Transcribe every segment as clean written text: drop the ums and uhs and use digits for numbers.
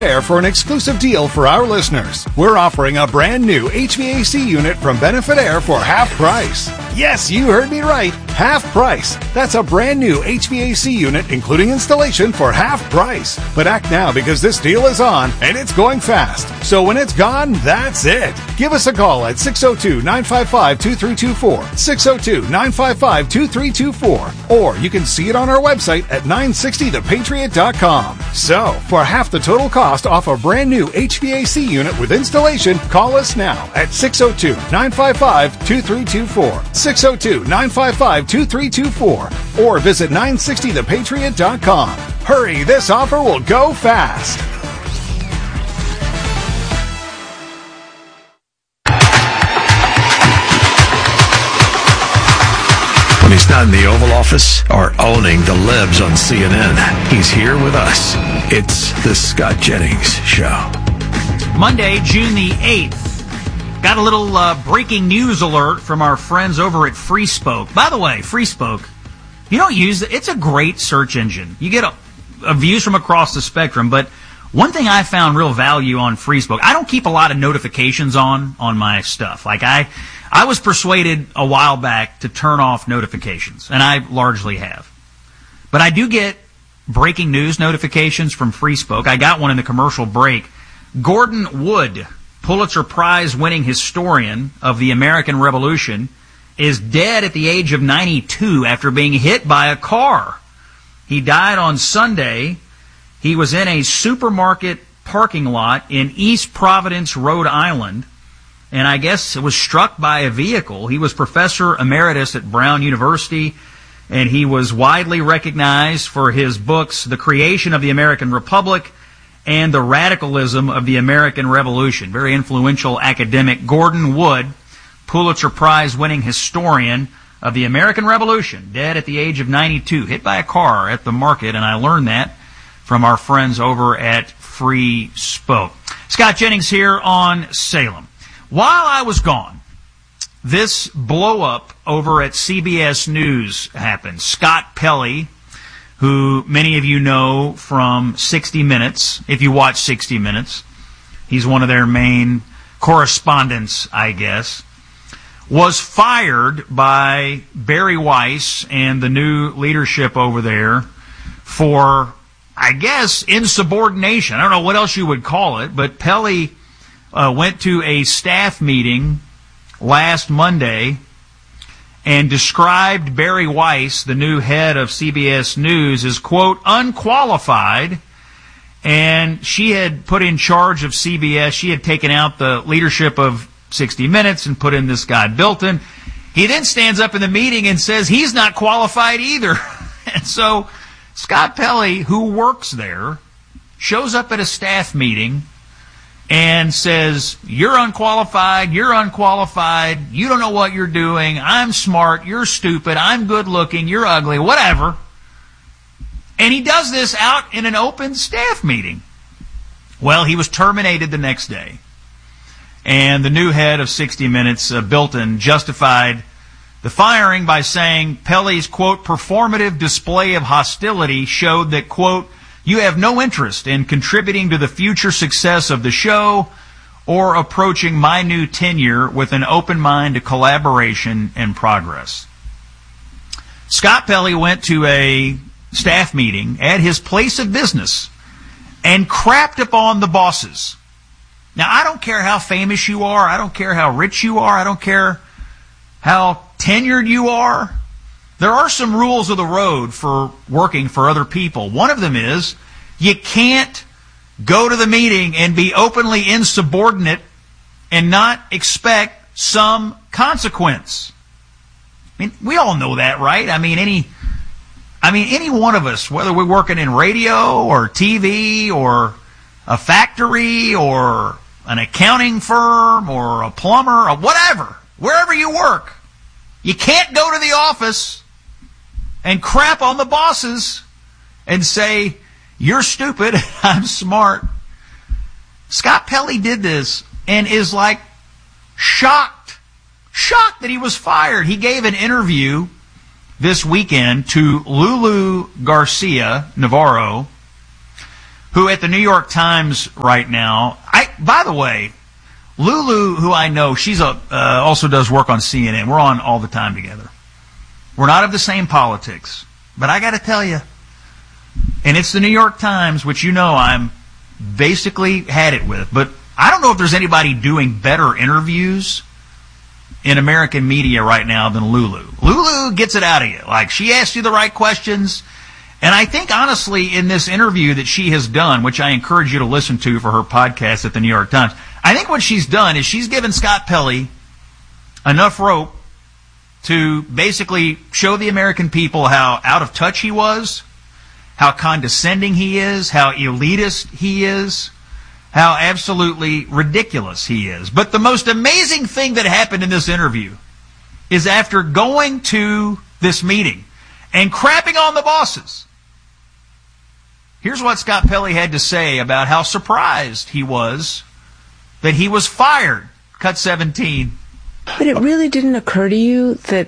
Air for an exclusive deal for our listeners. We're offering a brand new HVAC unit from Benefit Air for half price. Yes, you heard me right. Half price. That's a brand new HVAC unit, including installation, for half price. But act now because this deal is on and it's going fast. So when it's gone, that's it. Give us a call at 602-955-2324. 602-955-2324. Or you can see it on our website at 960thepatriot.com. So, for half the total cost off a brand new HVAC unit with installation, call us now at 602-955-2324. 602-955-2324. Or visit 960thepatriot.com. Hurry, this offer will go fast. When he's not in the Oval Office or owning the libs on CNN, he's here with us. It's the Scott Jennings Show. Monday, June the 8th. Got a little breaking news alert from our friends over at FreeSpoke. By the way, FreeSpoke, you don't use it. It's a great search engine. You get views from across the spectrum, but one thing I found real value on FreeSpoke, I don't keep a lot of notifications on my stuff. Like I was persuaded a while back to turn off notifications, and I largely have. But I do get breaking news notifications from FreeSpoke. I got one in the commercial break. Gordon Wood, Pulitzer Prize winning historian of the American Revolution, is dead at the age of 92 after being hit by a car. He died on Sunday. He was in a supermarket parking lot in East Providence, Rhode Island, and I guess it was struck by a vehicle. He was professor emeritus at Brown University, and he was widely recognized for his books, The Creation of the American Republic and The Radicalism of the American Revolution. Very influential academic. Gordon Wood, Pulitzer Prize winning historian of the American Revolution, dead at the age of 92, hit by a car at the market, and I learned that from our friends over at FreeSpoke. Scott Jennings here on Salem. While I was gone, this blow-up over at CBS News happened. Scott Pelley, who many of you know from 60 Minutes, if you watch 60 Minutes, he's one of their main correspondents, I guess, was fired by Barry Weiss and the new leadership over there for, I guess, insubordination. I don't know what else you would call it, but Pelley went to a staff meeting last Monday and described Barry Weiss, the new head of CBS News, as, quote, unqualified. And she had put in charge of CBS. She had taken out the leadership of 60 Minutes and put in this guy, Bilton. He then stands up in the meeting and says he's not qualified either. And so Scott Pelley, who works there, shows up at a staff meeting and says, you're unqualified, you don't know what you're doing, I'm smart, you're stupid, I'm good looking, you're ugly, whatever. And he does this out in an open staff meeting. Well, he was terminated the next day. And the new head of 60 Minutes, Bilton, justified the firing by saying Pelley's, quote, performative display of hostility showed that, quote, you have no interest in contributing to the future success of the show or approaching my new tenure with an open mind to collaboration and progress. Scott Pelley went to a staff meeting at his place of business and crapped upon the bosses. Now, I don't care how famous you are. I don't care how rich you are. I don't care how tenured you are. There are some rules of the road for working for other people. One of them is you can't go to the meeting and be openly insubordinate and not expect some consequence. I mean, we all know that, right? I mean, any one of us, whether we're working in radio or TV or a factory or an accounting firm or a plumber or whatever, wherever you work, you can't go to the office and crap on the bosses and say, you're stupid, I'm smart. Scott Pelley did this and is like shocked that he was fired. He gave an interview this weekend to Lulu Garcia Navarro, who at the New York Times right now, by the way, Lulu, who I know, she's also does work on CNN. We're on all the time together. We're not of the same politics. But I got to tell you, and it's the New York Times, which you know I'm basically had it with, but I don't know if there's anybody doing better interviews in American media right now than Lulu. Lulu gets it out of you. Like, she asks you the right questions. And I think, honestly, in this interview that she has done, which I encourage you to listen to for her podcast at the New York Times, I think what she's done is she's given Scott Pelley enough rope to basically show the American people how out of touch he was, how condescending he is, how elitist he is, how absolutely ridiculous he is. But the most amazing thing that happened in this interview is after going to this meeting and crapping on the bosses, here's what Scott Pelley had to say about how surprised he was that he was fired. Cut 17. But it really didn't occur to you that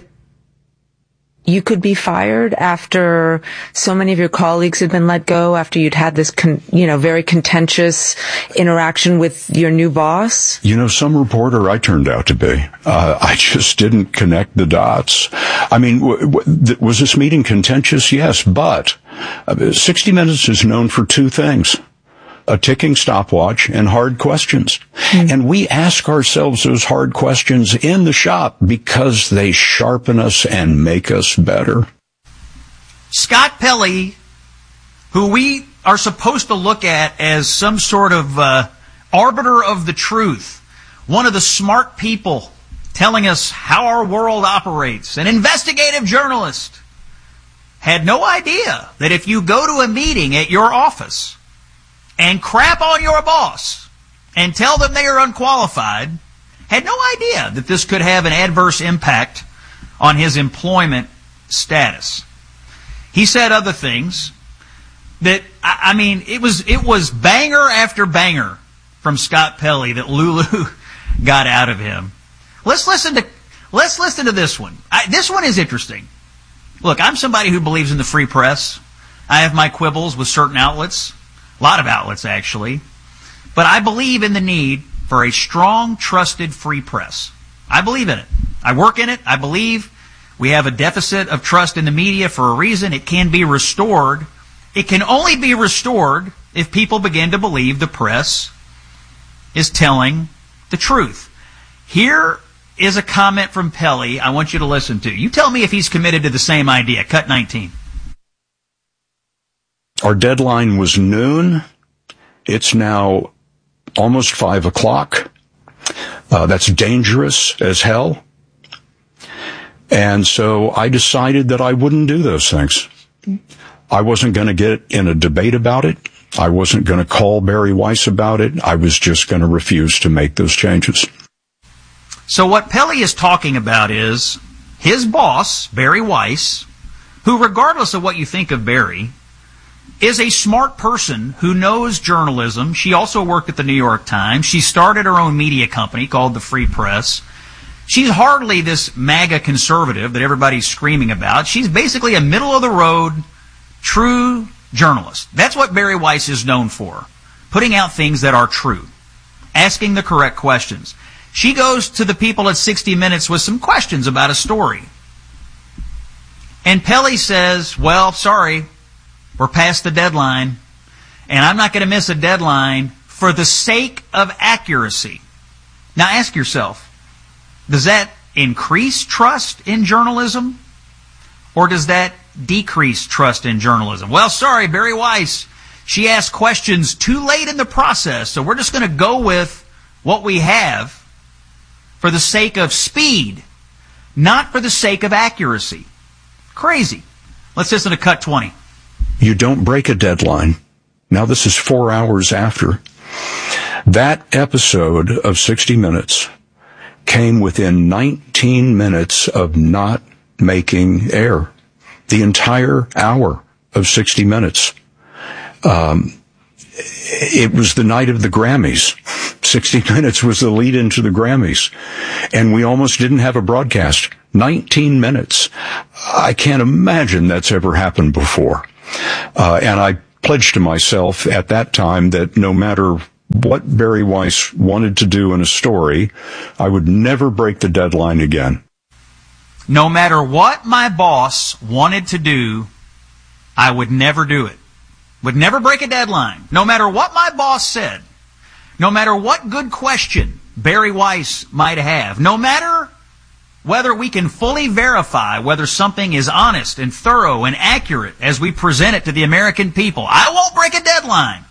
you could be fired after so many of your colleagues had been let go, after you'd had this, very contentious interaction with your new boss? Some reporter I turned out to be. I just didn't connect the dots. I mean, was this meeting contentious? Yes, but 60 Minutes is known for two things: a ticking stopwatch and hard questions. And we ask ourselves those hard questions in the shop because they sharpen us and make us better. Scott Pelley, who we are supposed to look at as some sort of arbiter of the truth, one of the smart people telling us how our world operates, an investigative journalist, had no idea that if you go to a meeting at your office and crap on your boss and tell them they are unqualified, had no idea that this could have an adverse impact on his employment status. He said other things that, it was banger after banger from Scott Pelley that Lulu got out of him. Let's listen to this one. This one is interesting. Look, I'm somebody who believes in the free press. I have my quibbles with certain outlets. A lot of outlets, actually. But I believe in the need for a strong, trusted free press. I believe in it. I work in it. I believe we have a deficit of trust in the media for a reason. It can be restored. It can only be restored if people begin to believe the press is telling the truth. Here is a comment from Pelley I want you to listen to. You tell me if he's committed to the same idea. Cut 19. Our deadline was noon. It's now almost 5 o'clock. That's dangerous as hell. And so I decided that I wouldn't do those things. I wasn't going to get in a debate about it. I wasn't going to call Bari Weiss about it. I was just going to refuse to make those changes. So what Pelley is talking about is his boss, Bari Weiss, who, regardless of what you think of Bari, is a smart person who knows journalism. She also worked at the New York Times. She started her own media company called the Free Press. She's hardly this MAGA conservative that everybody's screaming about. She's basically a middle-of-the-road, true journalist. That's what Bari Weiss is known for, putting out things that are true, asking the correct questions. She goes to the people at 60 Minutes with some questions about a story. And Pelley says, well, sorry, we're past the deadline, and I'm not going to miss a deadline for the sake of accuracy. Now ask yourself, does that increase trust in journalism, or does that decrease trust in journalism? Well, sorry, Bari Weiss, she asked questions too late in the process, so we're just going to go with what we have for the sake of speed, not for the sake of accuracy. Crazy. Let's listen to Cut 20. You don't break a deadline. Now this is 4 hours after. That episode of 60 Minutes came within 19 minutes of not making air. The entire hour of 60 Minutes. It was the night of the Grammys. 60 Minutes was the lead into the Grammys. And we almost didn't have a broadcast. 19 minutes. I can't imagine that's ever happened before. And I pledged to myself at that time that no matter what Bari Weiss wanted to do in a story, I would never break the deadline again. No matter what my boss wanted to do, I would never do it. Would never break a deadline. No matter what my boss said. No matter what good question Bari Weiss might have. No matter whether we can fully verify whether something is honest and thorough and accurate as we present it to the American people, I won't break a deadline.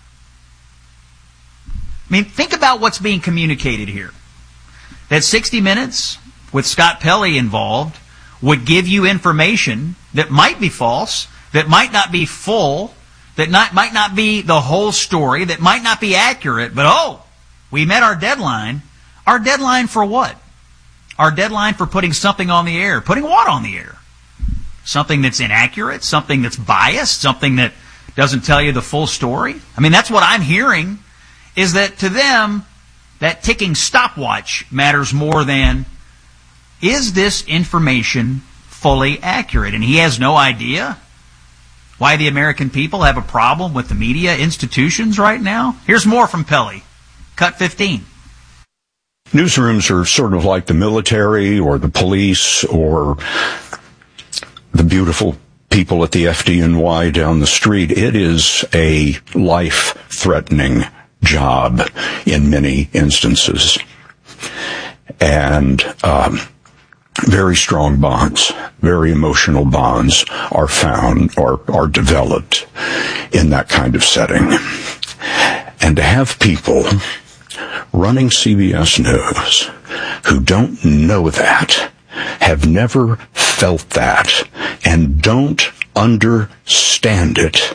I mean, think about what's being communicated here. That 60 Minutes, with Scott Pelley involved, would give you information that might be false, that might not be full, that might not be the whole story, that might not be accurate, but we met our deadline. Our deadline for what? Our deadline for putting something on the air. Putting what on the air? Something that's inaccurate, something that's biased, something that doesn't tell you the full story? I mean, that's what I'm hearing, is that to them, that ticking stopwatch matters more than, is this information fully accurate? And he has no idea why the American people have a problem with the media institutions right now. Here's more from Pelley. Cut 15. Newsrooms are sort of like the military or the police or the beautiful people at the FDNY down the street. It is a life-threatening job in many instances. And very strong bonds, very emotional bonds are found or are developed in that kind of setting. And to have people running CBS News who don't know that, have never felt that, and don't understand it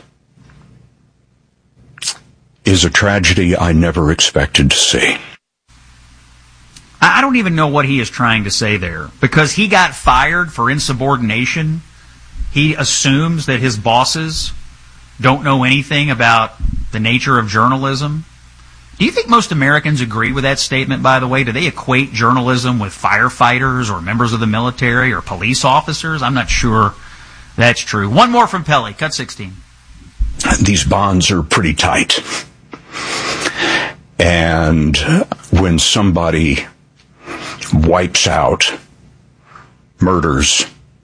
is a tragedy I never expected to see. I don't even know what he is trying to say there, because he got fired for insubordination. He assumes that his bosses don't know anything about the nature of journalism. Do you think most Americans agree with that statement, by the way? Do they equate journalism with firefighters or members of the military or police officers? I'm not sure that's true. One more from Pelley, cut 16. These bonds are pretty tight. And when somebody wipes out, murders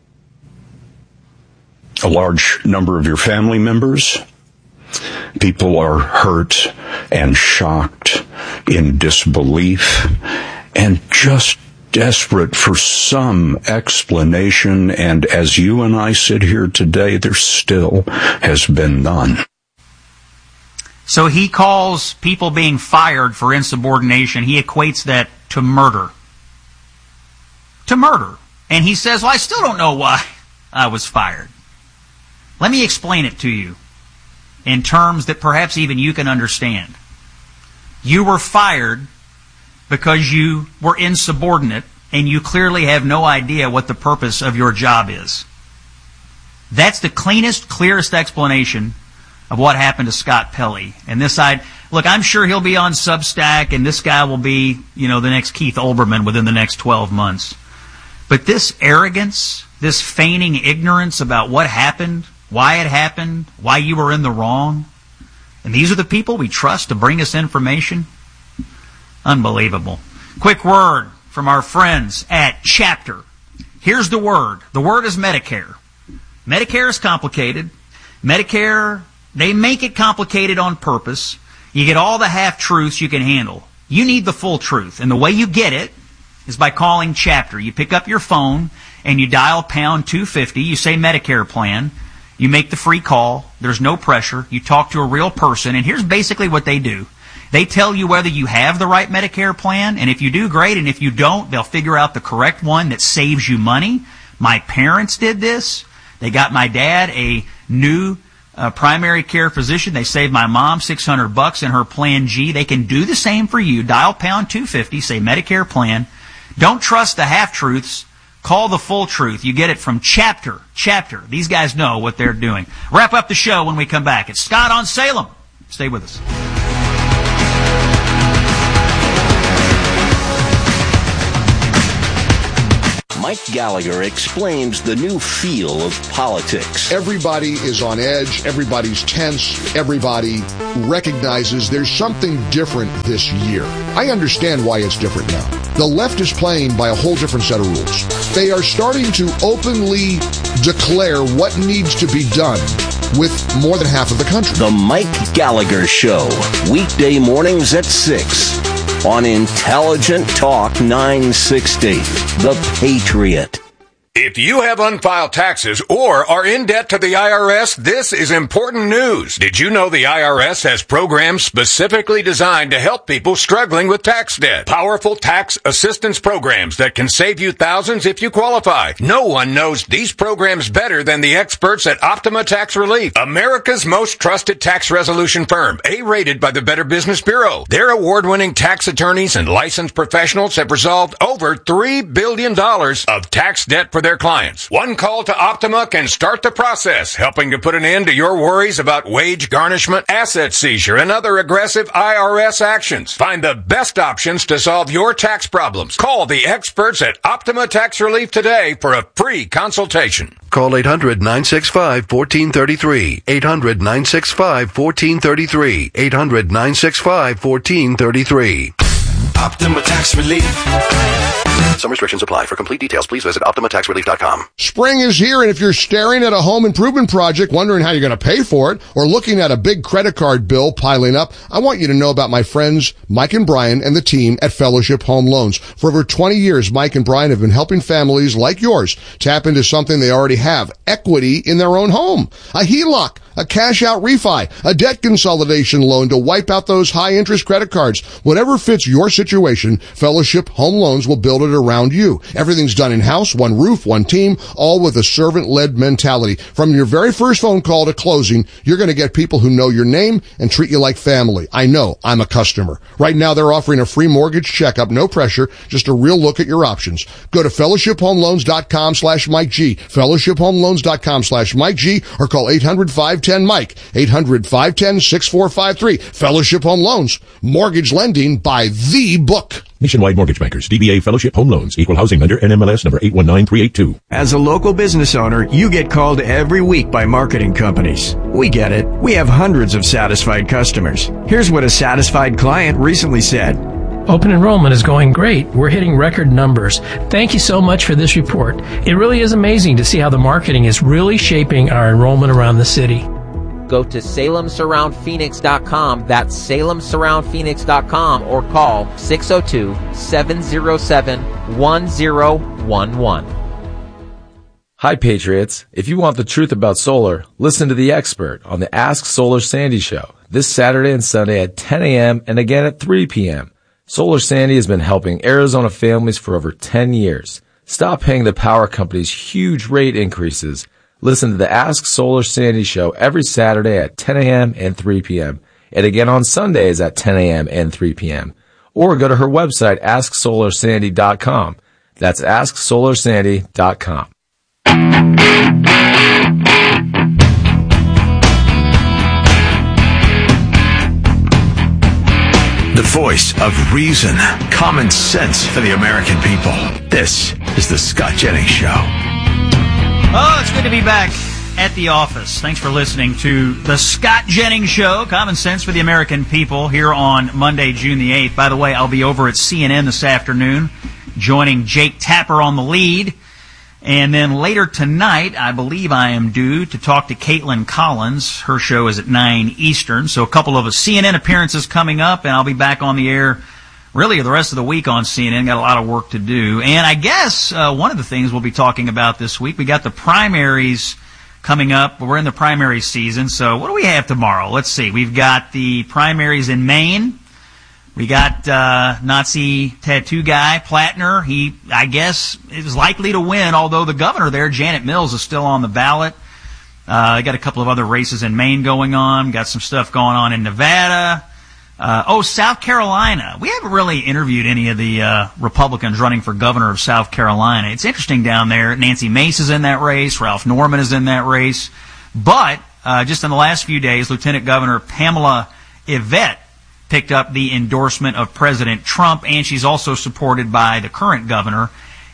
a large number of your family members, people are hurt and shocked, in disbelief, and just desperate for some explanation. And as you and I sit here today, there still has been none. So he calls people being fired for insubordination, he equates that to murder. To murder. And he says, well, I still don't know why I was fired. Let me explain it to you in terms that perhaps even you can understand. You were fired because you were insubordinate and you clearly have no idea what the purpose of your job is. That's the cleanest, clearest explanation of what happened to Scott Pelley. And this side, look, I'm sure he'll be on Substack and this guy will be, the next Keith Olbermann within the next 12 months. But this arrogance, this feigning ignorance about what happened, why it happened, why you were in the wrong, and these are the people we trust to bring us information? Unbelievable. Quick word from our friends at Chapter. Here's the word. The word is Medicare. Medicare is complicated. Medicare, they make it complicated on purpose. You get all the half-truths you can handle. You need the full truth, and the way you get it is by calling Chapter. You pick up your phone and you dial pound 250. You say Medicare plan. You make the free call. There's no pressure. You talk to a real person, and here's basically what they do. They tell you whether you have the right Medicare plan, and if you do, great, and if you don't, they'll figure out the correct one that saves you money. My parents did this. They got my dad a new primary care physician. They saved my mom $600 in her Plan G. They can do the same for you. Dial pound 250, say Medicare plan. Don't trust the half-truths. Call the full truth. You get it from Chapter. Chapter. These guys know what they're doing. Wrap up the show when we come back. It's Scott on Salem. Stay with us. Mike Gallagher explains the new feel of politics. Everybody is on edge. Everybody's tense. Everybody recognizes there's something different this year. I understand why it's different now. The left is playing by a whole different set of rules. They are starting to openly declare what needs to be done with more than half of the country. The Mike Gallagher Show, weekday mornings at 6 on Intelligent Talk 960, The Patriot. If you have unfiled taxes or are in debt to the IRS, this is important news. Did you know the IRS has programs specifically designed to help people struggling with tax debt? Powerful tax assistance programs that can save you thousands if you qualify. No one knows these programs better than the experts at Optima Tax Relief, America's most trusted tax resolution firm, A-rated by the Better Business Bureau. Their award-winning tax attorneys and licensed professionals have resolved over $3 billion of tax debt for their clients. One call to Optima can start the process, helping to put an end to your worries about wage garnishment, asset seizure, and other aggressive IRS actions. Find the best options to solve your tax problems. Call the experts at Optima Tax Relief today for a free consultation. Call 800-965-1433. 800-965-1433. 800-965-1433. Optima Tax Relief. Some restrictions apply. For complete details, please visit OptimaTaxRelief.com. Spring is here, and if you're staring at a home improvement project, wondering how you're going to pay for it, or looking at a big credit card bill piling up, I want you to know about my friends Mike and Brian and the team at Fellowship Home Loans. For over 20 years, Mike and Brian have been helping families like yours tap into something they already have, equity in their own home. A HELOC, a cash-out refi, a debt consolidation loan to wipe out those high-interest credit cards. Whatever fits your situation, Fellowship Home Loans will build it around you. Everything's done in-house, one roof, one team, all with a servant-led mentality. From your very first phone call to closing, you're going to get people who know your name and treat you like family. I know. I'm a customer. Right now, they're offering a free mortgage checkup, no pressure, just a real look at your options. Go to fellowshiphomeloans.com/Mike G, fellowshiphomeloans.com/Mike G, or call 800-510-MIKE, 800-510-6453. Fellowship Home Loans, mortgage lending by the book. Nationwide Mortgage Bankers, DBA Fellowship Home Loans, Equal Housing Lender, NMLS number 819382. As a local business owner, you get called every week by marketing companies. We get it. We have hundreds of satisfied customers. Here's what a satisfied client recently said. Open enrollment is going great. We're hitting record numbers. Thank you so much for this report. It really is amazing to see how the marketing is really shaping our enrollment around the city. Go to SalemSurroundPhoenix.com. That's SalemSurroundPhoenix.com, or call 602-707-1011. Hi, Patriots. If you want the truth about solar, listen to the expert on the Ask Solar Sandy show this Saturday and Sunday at 10 a.m. and again at 3 p.m. Solar Sandy has been helping Arizona families for over 10 years. Stop paying the power companies huge rate increases. Listen to the Ask Solar Sandy show every Saturday at 10 a.m. and 3 p.m. and again on Sundays at 10 a.m. and 3 p.m. Or go to her website, AskSolarSandy.com. That's AskSolarSandy.com. The voice of reason, common sense for the American people. This is the Scott Jennings Show. Oh, it's good to be back at the office. Thanks for listening to the Scott Jennings Show, common sense for the American people, here on Monday, June the 8th. By the way, I'll be over at CNN this afternoon, joining Jake Tapper on the lead. And then later tonight, I believe I am due to talk to Caitlin Collins. Her show is at 9 Eastern. So a couple of CNN appearances coming up, and I'll be back on the air really the rest of the week on CNN. Got a lot of work to do. And I guess one of the things we'll be talking about this week, we got the primaries coming up. We're in the primary season. So what do we have tomorrow? Let's see. We've got the primaries in Maine. We got Nazi tattoo guy, Plattner. He, I guess, is likely to win, although the governor there, Janet Mills, is still on the ballot. Got a couple of other races in Maine going on. Got some stuff going on in Nevada. South Carolina. We haven't really interviewed any of the Republicans running for governor of South Carolina. It's interesting down there. Nancy Mace is in that race. Ralph Norman is in that race. But just in the last few days, Lieutenant Governor Pamela Yvette picked up the endorsement of President Trump, and she's also supported by the current governor,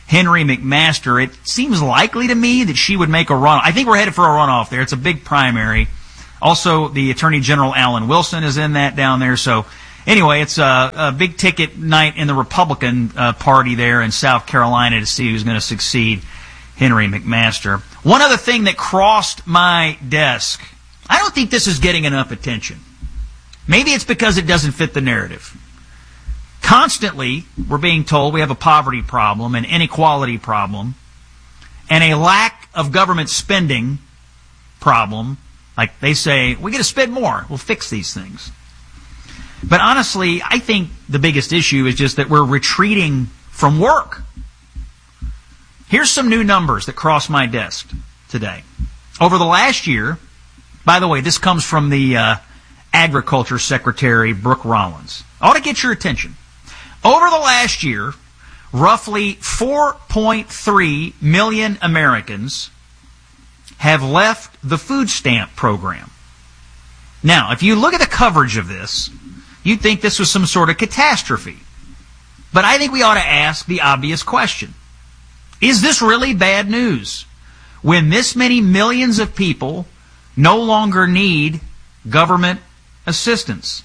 Henry McMaster. It seems likely to me that she would make a run. I think we're headed for a runoff there. It's a big primary. Also, the Attorney General Alan Wilson is in that down there. So anyway, it's a big ticket night in the Republican Party there in South Carolina to see who's going to succeed Henry McMaster. One other thing that crossed my desk. I don't think this is getting enough attention. Maybe it's because it doesn't fit the narrative. Constantly, we're being told we have a poverty problem, an inequality problem, and a lack of government spending problem. Like they say, we got to spend more. We'll fix these things. But honestly, I think the biggest issue is just that we're retreating from work. Here's some new numbers that crossed my desk today. Over the last year, by the way, this comes from the Agriculture Secretary, Brooke Rollins. Ought to get your attention. Over the last year, roughly 4.3 million Americans have left the food stamp program. Now, if you look at the coverage of this, you'd think this was some sort of catastrophe. But I think we ought to ask the obvious question. Is this really bad news? When this many millions of people no longer need government assistance.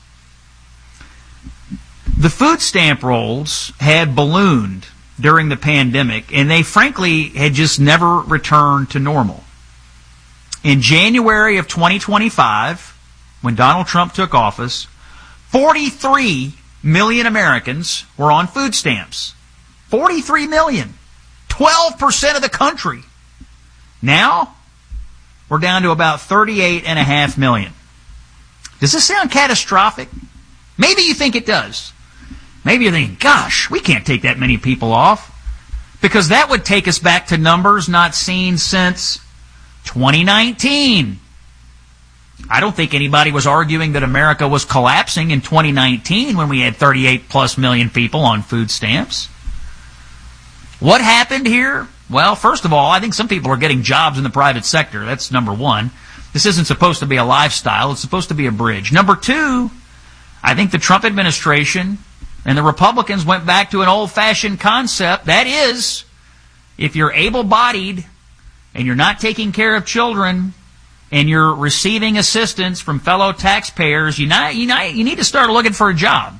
The food stamp rolls had ballooned during the pandemic, and they frankly had just never returned to normal. In January of 2025, when Donald Trump took office, 43 million Americans were on food stamps. 43 million. 12% of the country. Now, we're down to about 38.5 million. Does this sound catastrophic? Maybe you think it does. Maybe you're thinking, gosh, we can't take that many people off. Because that would take us back to numbers not seen since 2019. I don't think anybody was arguing that America was collapsing in 2019 when we had 38 plus million people on food stamps. What happened here? Well, first of all, I think some people are getting jobs in the private sector. That's number one. This isn't supposed to be a lifestyle. It's supposed to be a bridge. Number two, I think the Trump administration and the Republicans went back to an old-fashioned concept. That is, if you're able-bodied and you're not taking care of children and you're receiving assistance from fellow taxpayers, you need to start looking for a job.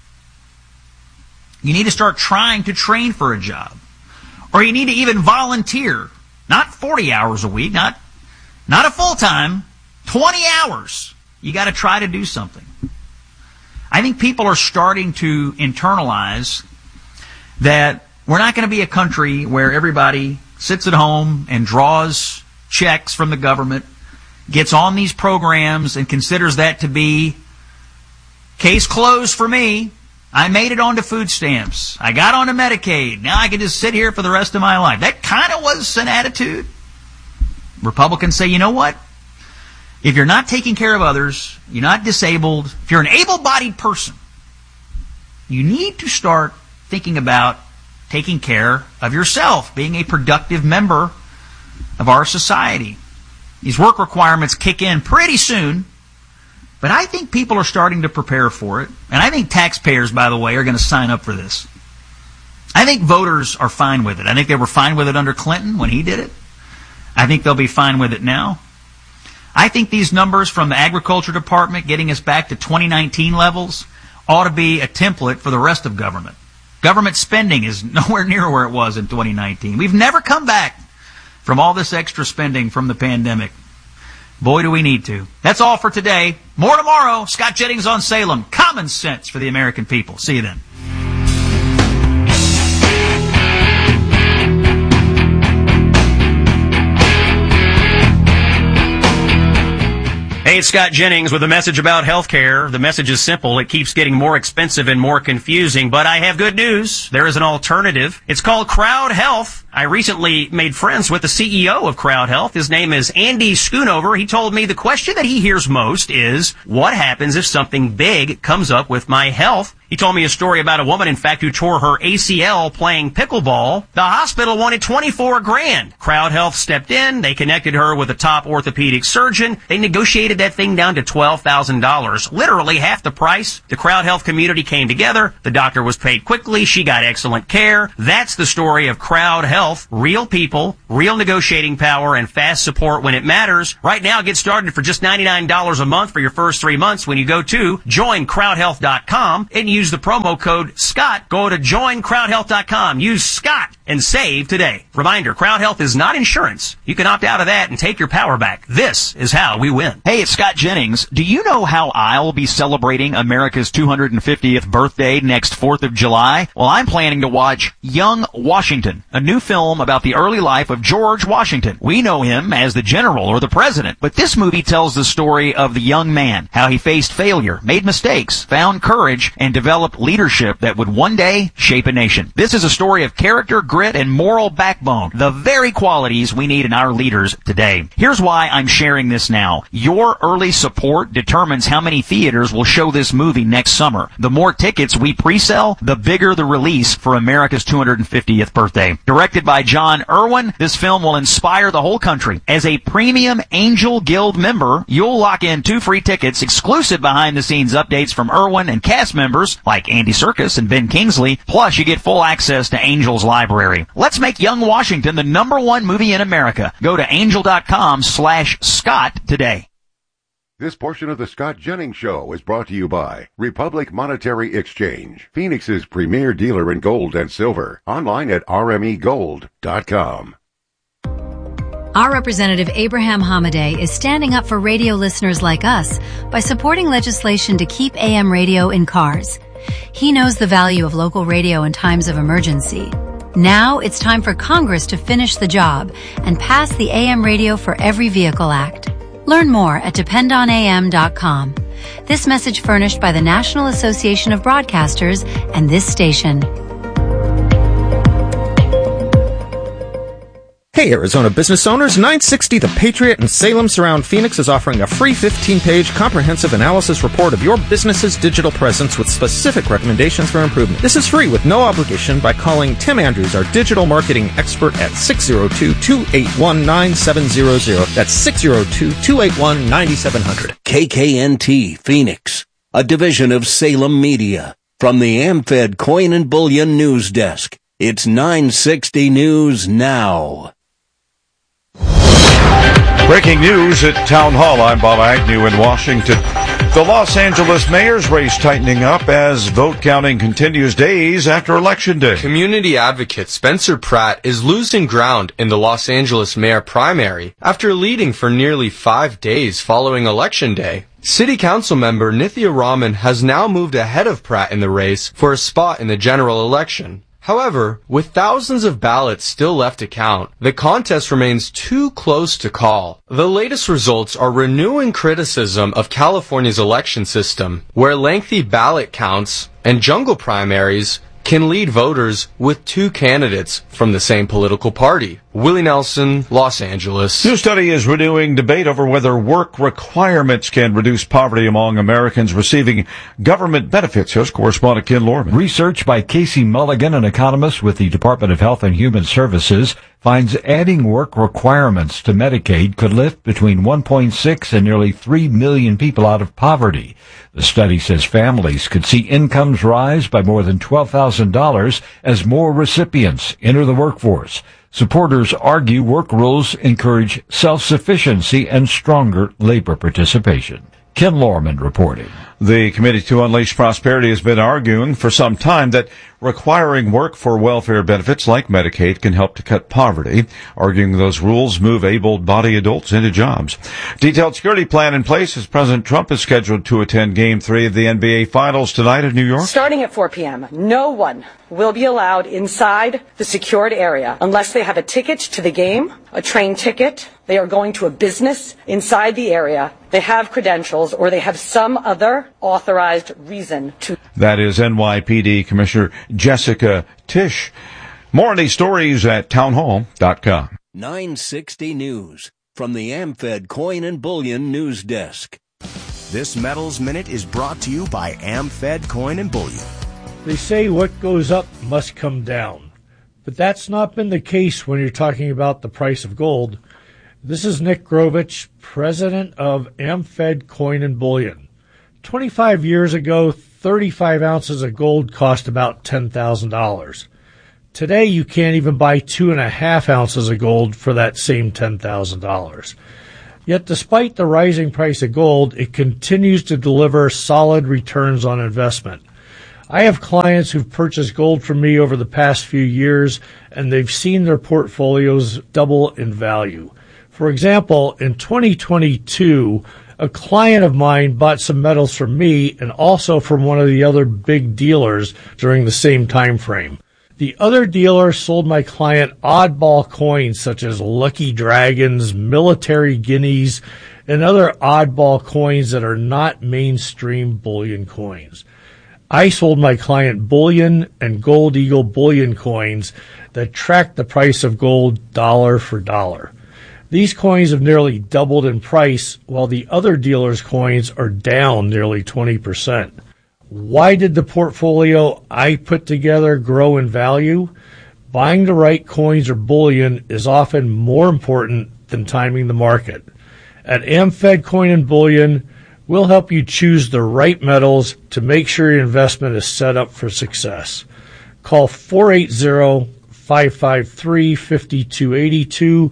You need to start trying to train for a job. Or you need to even volunteer. Not 40 hours a week, not a full-time, 20 hours. You got to try to do something. I think people are starting to internalize that we're not going to be a country where everybody sits at home and draws checks from the government, gets on these programs and considers that to be case closed for me. I made it onto food stamps. I got onto Medicaid. Now I can just sit here for the rest of my life. That kind of was an attitude. Republicans say, you know what? If you're not taking care of others, you're not disabled, if you're an able-bodied person, you need to start thinking about taking care of yourself, being a productive member of our society. These work requirements kick in pretty soon, but I think people are starting to prepare for it. And I think taxpayers, by the way, are going to sign up for this. I think voters are fine with it. I think they were fine with it under Clinton when he did it. I think they'll be fine with it now. I think these numbers from the Agriculture Department getting us back to 2019 levels ought to be a template for the rest of government. Government spending is nowhere near where it was in 2019. We've never come back from all this extra spending from the pandemic. Boy, do we need to. That's all for today. More tomorrow. Scott Jennings on Salem. Common sense for the American people. See you then. Hey, it's Scott Jennings with a message about healthcare. The message is simple. It keeps getting more expensive and more confusing, but I have good news. There is an alternative. It's called Crowd Health. I recently made friends with the CEO of Crowd Health. His name is Andy Schoonover. He told me the question that he hears most is, what happens if something big comes up with my health? He told me a story about a woman, in fact, who tore her ACL playing pickleball. The hospital wanted $24,000. Crowd Health stepped in. They connected her with a top orthopedic surgeon. They negotiated that thing down to $12,000, literally half the price. The Crowd Health community came together. The doctor was paid quickly. She got excellent care. That's the story of Crowd Health. Real people, real negotiating power, and fast support when it matters. Right now, get started for just $99 a month for your first 3 months when you go to joincrowdhealth.com and use the promo code SCOTT. Go to joincrowdhealth.com. Use SCOTT and save today. Reminder, Crowd Health is not insurance. You can opt out of that and take your power back. This is how we win. Hey, it's Scott Jennings. Do you know how I'll be celebrating America's 250th birthday next 4th of July? Well, I'm planning to watch Young Washington, a new film about the early life of George Washington. We know him as the general or the president, but this movie tells the story of the young man, how he faced failure, made mistakes, found courage, and developed leadership that would one day shape a nation. This is a story of character, grit, and moral backbone, the very qualities we need in our leaders today. Here's why I'm sharing this now. Your early support determines how many theaters will show this movie next summer. The more tickets we pre-sell, the bigger the release for America's 250th birthday. Directed by John Irwin, this film will inspire the whole country. As a premium Angel Guild member, you'll lock in 2 free tickets, exclusive behind-the-scenes updates from Irwin and cast members like Andy Serkis and Ben Kingsley, plus you get full access to Angel's library. Let's make Young Washington the #1 movie in America. Go to angel.com/Scott today. This portion of the Scott Jennings Show is brought to you by Republic Monetary Exchange, Phoenix's premier dealer in gold and silver. Online at rmegold.com. Our representative Abraham Hamadeh is standing up for radio listeners like us by supporting legislation to keep AM radio in cars. He knows the value of local radio in times of emergency. Now it's time for Congress to finish the job and pass the AM Radio for Every Vehicle Act. Learn more at dependonam.com. This message furnished by the National Association of Broadcasters and this station. Hey, Arizona business owners, 960 The Patriot in Salem Surround Phoenix is offering a free 15-page comprehensive analysis report of your business's digital presence with specific recommendations for improvement. This is free with no obligation by calling Tim Andrews, our digital marketing expert, at 602-281-9700. That's 602-281-9700. KKNT Phoenix, a division of Salem Media. From the AmFed Coin and Bullion News Desk, it's 960 News Now. Breaking news at Town Hall. I'm Bob Agnew in Washington. The Los Angeles mayor's race tightening up as vote counting continues days after Election Day. Community advocate Spencer Pratt is losing ground in the Los Angeles mayor primary after leading for nearly 5 days following Election Day. City Council member Nithya Raman has now moved ahead of Pratt in the race for a spot in the general election. However, with thousands of ballots still left to count, the contest remains too close to call. The latest results are renewing criticism of California's election system, where lengthy ballot counts and jungle primaries can lead voters with 2 candidates from the same political party. Willie Nelson, Los Angeles. New study is renewing debate over whether work requirements can reduce poverty among Americans receiving government benefits. Here's correspondent Ken Lorman. Research by Casey Mulligan, an economist with the Department of Health and Human Services, finds adding work requirements to Medicaid could lift between 1.6 and nearly 3 million people out of poverty. The study says families could see incomes rise by more than $12,000 as more recipients enter the workforce. Supporters argue work rules encourage self-sufficiency and stronger labor participation. Ken Lorman reporting. The Committee to Unleash Prosperity has been arguing for some time that requiring work for welfare benefits like Medicaid can help to cut poverty, arguing those rules move able-bodied adults into jobs. Detailed security plan in place as President Trump is scheduled to attend Game 3 of the NBA Finals tonight in New York. Starting at 4 p.m., no one will be allowed inside the secured area unless they have a ticket to the game, a train ticket, they are going to a business inside the area, they have credentials, or they have some other authorized reason to. That is NYPD Commissioner Jessica Tisch. More on these stories at townhall.com. 960 News from the AmFed Coin and Bullion News Desk. This Metals Minute is brought to you by AmFed Coin and Bullion. They say what goes up must come down, but that's not been the case when you're talking about the price of gold. This is Nick Grovich, president of AmFed Coin and Bullion. 25 years ago, 35 ounces of gold cost about $10,000. Today, you can't even buy 2.5 ounces of gold for that same $10,000. Yet despite the rising price of gold, it continues to deliver solid returns on investment. I have clients who've purchased gold from me over the past few years, and they've seen their portfolios double in value. For example, in 2022, a client of mine bought some metals from me and also from one of the other big dealers during the same time frame. The other dealer sold my client oddball coins such as Lucky Dragons, military guineas, and other oddball coins that are not mainstream bullion coins. I sold my client bullion and Gold Eagle bullion coins that track the price of gold dollar for dollar. These coins have nearly doubled in price, while the other dealer's coins are down nearly 20%. Why did the portfolio I put together grow in value? Buying the right coins or bullion is often more important than timing the market. At AmFed Coin and Bullion, we'll help you choose the right metals to make sure your investment is set up for success. Call 480-553-5282,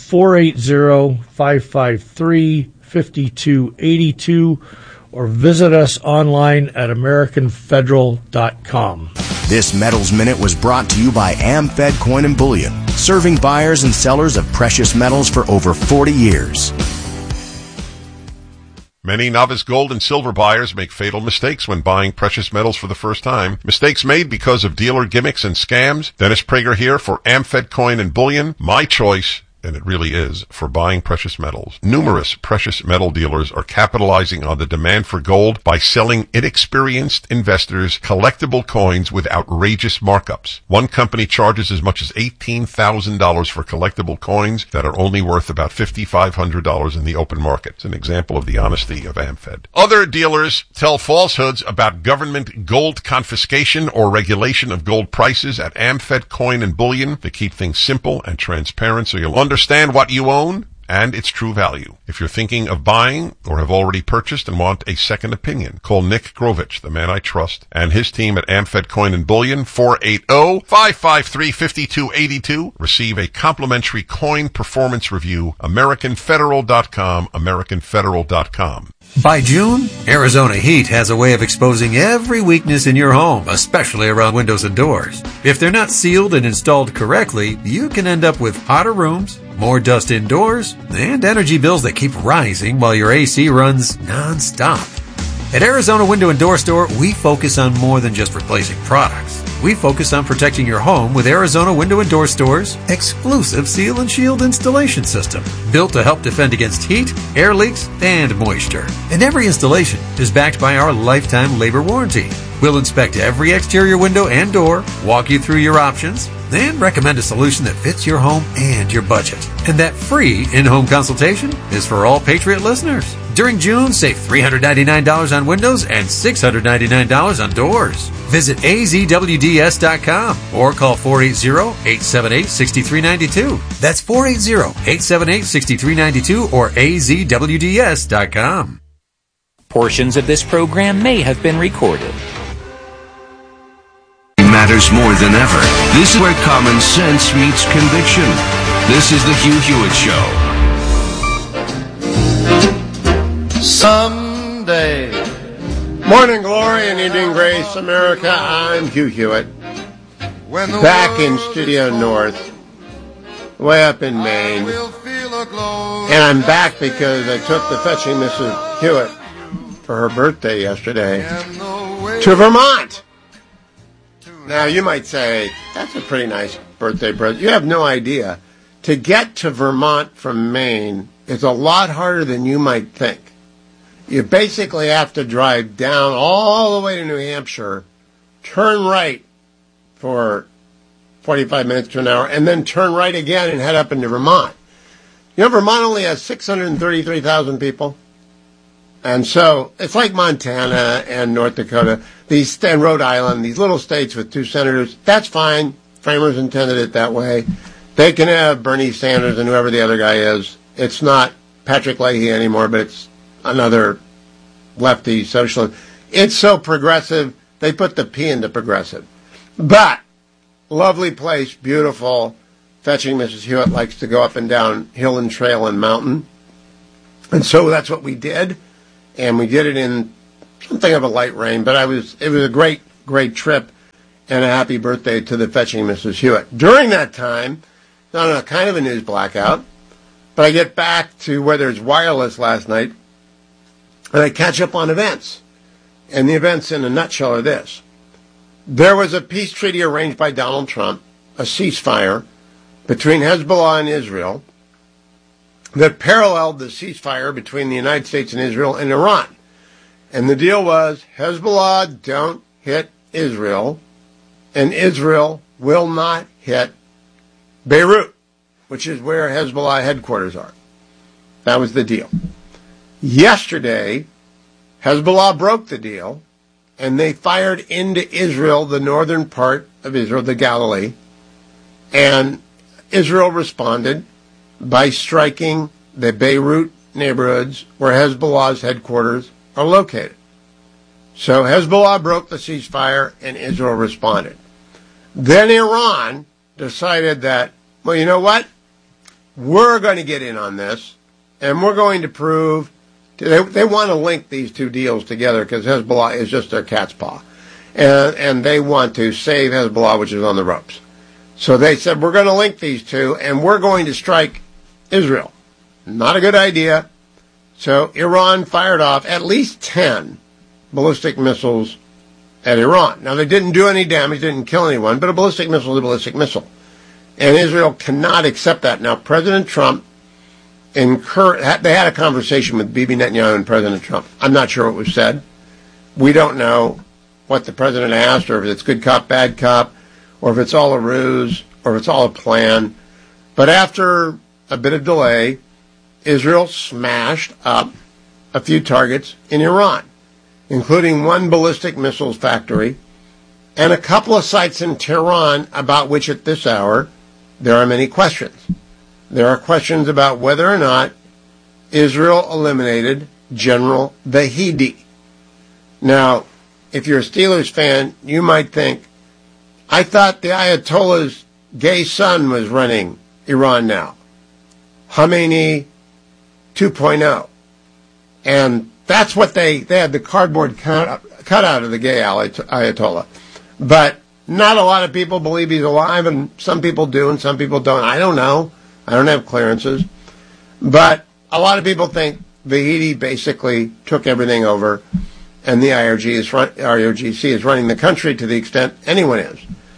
480-553-5282, or visit us online at AmericanFederal.com. This Metals Minute was brought to you by AmFed Coin and Bullion, serving buyers and sellers of precious metals for over 40 years. Many novice gold and silver buyers make fatal mistakes when buying precious metals for the first time. Mistakes made because of dealer gimmicks and scams. Dennis Prager here for AmFed Coin and Bullion. My choice, and it really is, for buying precious metals. Numerous precious metal dealers are capitalizing on the demand for gold by selling inexperienced investors collectible coins with outrageous markups. One company charges as much as $18,000 for collectible coins that are only worth about $5,500 in the open market. It's an example of the honesty of AmFed. Other dealers tell falsehoods about government gold confiscation or regulation of gold prices at AmFed Coin and Bullion to keep things simple and transparent so you'll understand what you own and its true value. If you're thinking of buying or have already purchased and want a second opinion, call Nick Grovich, the man I trust, and his team at AmFed Coin and Bullion, 480-553-5282. Receive a complimentary coin performance review, AmericanFederal.com, AmericanFederal.com. By June, Arizona Heat has a way of exposing every weakness in your home, especially around windows and doors. If they're not sealed and installed correctly, you can end up with hotter rooms, more dust indoors, and energy bills that keep rising while your AC runs non-stop. At Arizona Window and Door Store, we focus on more than just replacing products. We focus on protecting your home with Arizona Window and Door Store's exclusive Seal and Shield installation system, built to help defend against heat, air leaks, and moisture. And every installation is backed by our lifetime labor warranty. We'll inspect every exterior window and door, walk you through your options, and recommend a solution that fits your home and your budget. And that free in-home consultation is for all Patriot listeners. During June, save $399 on windows and $699 on doors. Visit azwds.com or call 480-878-6392. That's 480-878-6392 or azwds.com. Portions of this program may have been recorded. Matters more than ever. This is where common sense meets conviction. This is the Hugh Hewitt Show. Someday. Morning glory and evening grace, America. I'm Hugh Hewitt. Back in Studio North, way up in Maine. And I'm back because I took the fetching Mrs. Hewitt for her birthday yesterday to Vermont. Now, you might say, that's a pretty nice birthday present. You have no idea. To get to Vermont from Maine is a lot harder than you might think. You basically have to drive down all the way to New Hampshire, turn right for 45 minutes to an hour, and then turn right again and head up into Vermont. You know, Vermont only has 633,000 people. And so it's like Montana and North Dakota, and Rhode Island, these little states with 2 senators. That's fine. Framers intended it that way. They can have Bernie Sanders and whoever the other guy is. It's not Patrick Leahy anymore, but it's another lefty socialist. It's so progressive, they put the P into progressive. But, lovely place, beautiful. Fetching Mrs. Hewitt likes to go up and down hill and trail and mountain. And so that's what we did. And we did it in something of a light rain, but it was a great, great trip and a happy birthday to the Fetching Mrs. Hewitt. During that time, on a kind of a news blackout, but I get back to where there's wireless last night, and I catch up on events. And the events in a nutshell are this. There was a peace treaty arranged by Donald Trump, a ceasefire between Hezbollah and Israel that paralleled the ceasefire between the United States and Israel and Iran. And the deal was Hezbollah don't hit Israel, and Israel will not hit Beirut, which is where Hezbollah headquarters are. That was the deal. Yesterday, Hezbollah broke the deal, and they fired into Israel, the northern part of Israel, the Galilee, and Israel responded by striking the Beirut neighborhoods where Hezbollah's headquarters are located. So Hezbollah broke the ceasefire, and Israel responded. Then Iran decided that, well, you know what? We're going to get in on this, and we're going to prove they want to link these two deals together because Hezbollah is just their cat's paw. And they want to save Hezbollah, which is on the ropes. So they said, we're going to link these two, and we're going to strike Israel. Not a good idea. So Iran fired off at least 10 ballistic missiles at Iran. Now, they didn't do any damage, didn't kill anyone, but a ballistic missile is a ballistic missile. And Israel cannot accept that. Now, President Trump they had a conversation with Bibi Netanyahu and President Trump. I'm not sure what was said. We don't know what the president asked, or if it's good cop, bad cop, or if it's all a ruse, or if it's all a plan. But after a bit of delay, Israel smashed up a few targets in Iran, including one ballistic missiles factory and a couple of sites in Tehran about which at this hour there are many questions. There are questions about whether or not Israel eliminated General Vahidi. Now, if you're a Steelers fan, you might think, I thought the Ayatollah's gay son was running Iran now. Khomeini 2.0. And that's what they had the cardboard cut out of the gay Ayatollah. But not a lot of people believe he's alive, and some people do and some people don't. I don't know. I don't have clearances. But a lot of people think Vahidi basically took everything over, and the IRGC is running the country to the extent anyone is.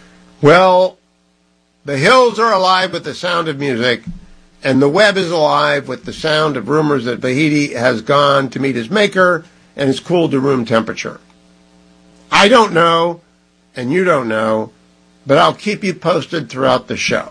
Well, the hills are alive with the sound of music, and the web is alive with the sound of rumors that Vahidi has gone to meet his maker and is cooled to room temperature. I don't know, and you don't know, but I'll keep you posted throughout the show.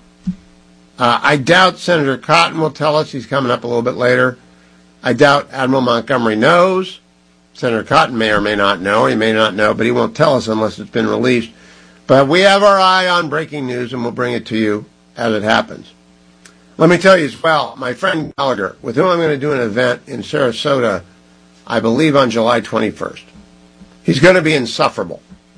I doubt Senator Cotton will tell us. He's coming up a little bit later. I doubt Admiral Montgomery knows. Senator Cotton may or may not know. He may not know, but he won't tell us unless it's been released. But we have our eye on breaking news, and we'll bring it to you as it happens. Let me tell you as well, my friend Gallagher, with whom I'm going to do an event in Sarasota, I believe on July 21st. He's going to be insufferable.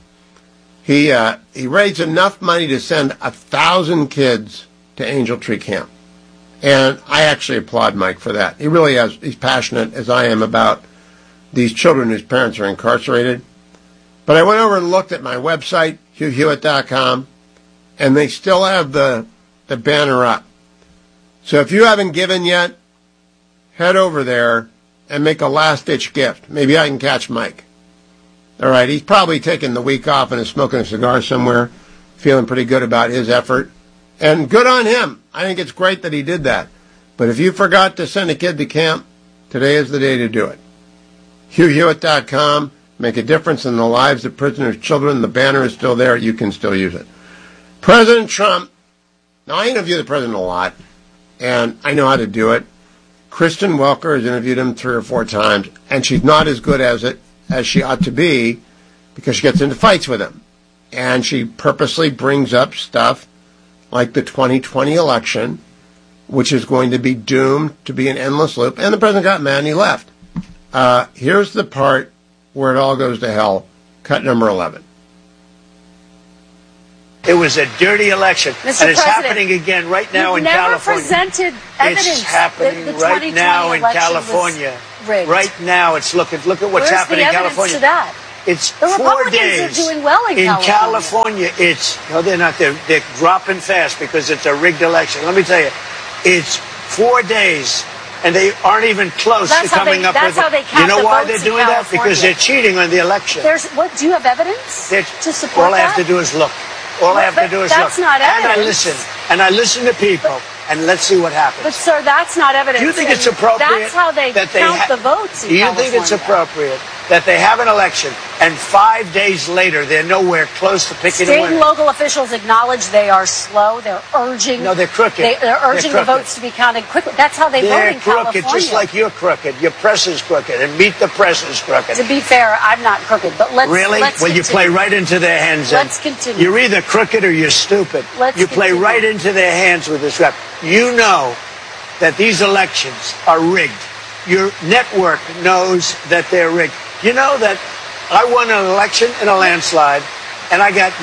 He raised enough money to send 1,000 kids to Angel Tree Camp. And I actually applaud Mike for that. He really has. He's passionate, as I am, about these children whose parents are incarcerated. But I went over and looked at my website, HughHewitt.com, and they still have the banner up. So if you haven't given yet, head over there and make a last-ditch gift. Maybe I can catch Mike. All right, he's probably taking the week off and is smoking a cigar somewhere, feeling pretty good about his effort. And good on him. I think it's great that he did that. But if you forgot to send a kid to camp, today is the day to do it. HughHewitt.com. Make a difference in the lives of prisoners' children. The banner is still there. You can still use it. President Trump. Now, I interview the president a lot, and I know how to do it. Kristen Welker has interviewed him 3 or 4 times, and she's not as good as she ought to be because she gets into fights with him. And she purposely brings up stuff like the 2020 election, which is going to be doomed to be an endless loop. And the president got mad and he left. Here's the part where it all goes to hell. Cut number 11. It was a dirty election, Mr. and it's President, happening again right now in never California. Presented evidence. It's happening the right now in California. Rigged. Right now, it's look at what's happening in California. To that? It's the 4 Republicans days. are doing well in California. They're not. They're dropping fast because it's a rigged election. Let me tell you, it's 4 days. And they aren't even close to coming up with it. You know why they're doing that? Because they're cheating on the election. Do you have evidence to support all I have to do is look. All I have to do is look. That's not evidence. And I listen to people, and let's see what happens. But, sir, that's not evidence. Do you think it's appropriate? That's how they count the votes in Do you California. think it's appropriate that they have an election, and 5 days later they're nowhere close to picking a winner? State and local officials acknowledge they are slow. They're urging. No, they're crooked. They're urging the votes to be counted quickly. That's how they vote in California. They're crooked, just like you're crooked. Your press is crooked, and Meet the Press is crooked. To be fair, I'm not crooked, but let's Really? Let's Well, continue. you play right into their hands. Let's continue. You're either crooked or you're stupid. You play continue. right into their hands with this rap. You know that these elections are rigged. Your network knows that they're rigged. You know that I won an election in a landslide, and I got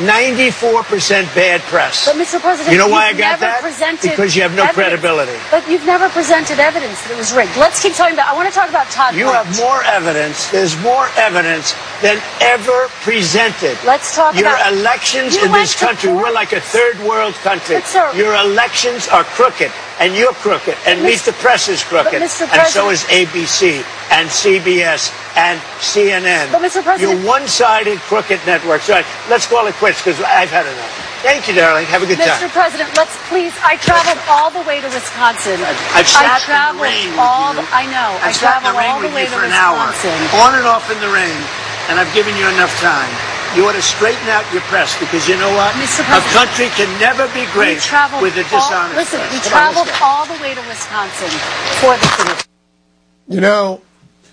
94% bad press. But, Mr. President, you know why I you've got never that? presented Because you have no evidence. credibility. But you've never presented evidence that it was rigged. Let's keep talking about. I want to talk about Todd. You Blanche. have more evidence. There's more evidence than ever presented. Let's talk Your about elections you in went this to country. court. We're like a third world country. But, sir, your elections are crooked, and you're crooked, and Meet the Press is crooked, Mr. and so President- is ABC and CBS and CNN. But, Mr. President- You're one-sided crooked networks. Right. Let's call it quits because I've had enough. Thank you, darling. Have a good time. Mr. President, let's please. I traveled all the way to Wisconsin. I've sat in the traveled rain with all. you. I know. I I've sat in traveled the rain all the with way you to for an hour, Wisconsin. on and off in the rain, and I've given you enough time. You ought to straighten out your press because you know what? Mr. A President, country can never be great with a dishonest Listen, press. we Come on, let's traveled go. all the way to Wisconsin for the city. You know,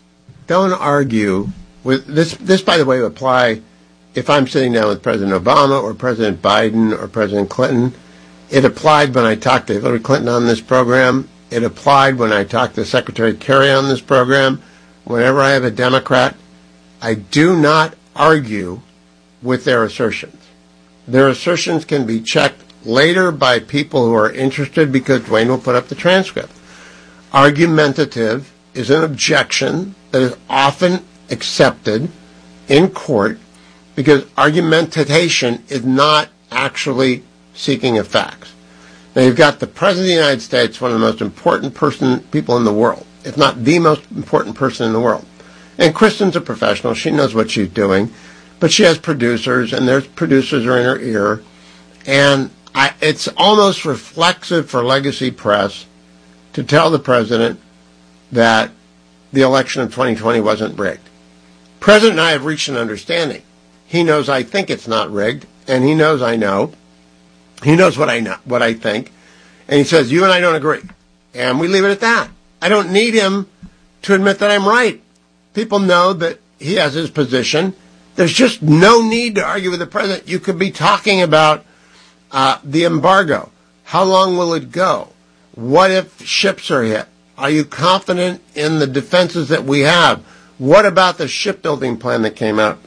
don't argue with this. This, by the way, would apply if I'm sitting down with President Obama or President Biden or President Clinton. It applied when I talked to Hillary Clinton on this program. It applied when I talked to Secretary Kerry on this program. Whenever I have a Democrat, I do not argue with their assertions. Their assertions can be checked later by people who are interested because Dwayne will put up the transcript. Argumentative is an objection that is often accepted in court because argumentation is not actually seeking of facts. Now you've got the President of the United States, one of the most important people in the world, if not the most important person in the world. And Kristen's a professional. She knows what she's doing. But she has producers, and there's producers are in her ear. And it's almost reflexive for Legacy Press to tell the president that the election of 2020 wasn't rigged. President and I have reached an understanding. He knows I think it's not rigged, and he knows I know. He knows what I think. And he says, you and I don't agree. And we leave it at that. I don't need him to admit that I'm right. People know that he has his position. There's just no need to argue with the president. You could be talking about the embargo. How long will it go? What if ships are hit? Are you confident in the defenses that we have? What about the shipbuilding plan that came out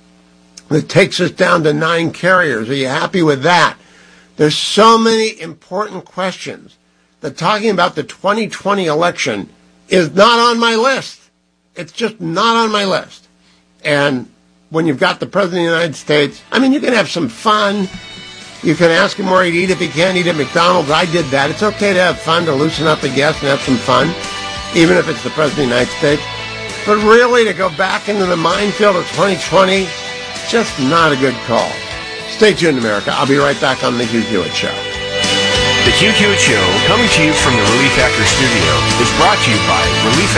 that takes us down to 9 carriers? Are you happy with that? There's so many important questions that talking about the 2020 election is not on my list. It's just not on my list. And when you've got the President of the United States, I mean, you can have some fun. You can ask him where he'd eat if he can't eat at McDonald's. I did that. It's okay to have fun, to loosen up the guests and have some fun, even if it's the President of the United States. But really, to go back into the minefield of 2020, just not a good call. Stay tuned, America. I'll be right back on The Hugh Hewitt Show. The Hugh Hewitt Show, coming to you from the Relief Factor Studio, is brought to you by Relief